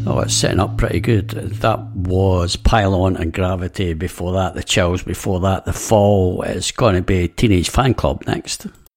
Oh, it's setting up pretty good. That was Pylon and Gravity before that, The Chills before that, The Fall. It's going to be Teenage Fan Club next.